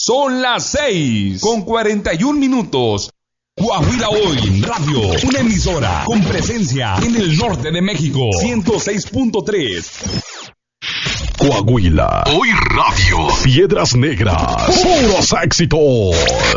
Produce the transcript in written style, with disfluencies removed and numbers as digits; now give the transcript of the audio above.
Son las 6:41. Coahuila Hoy Radio, una emisora con presencia en el norte de México. 106.3. Coahuila Hoy Radio. Piedras Negras. Puros éxitos.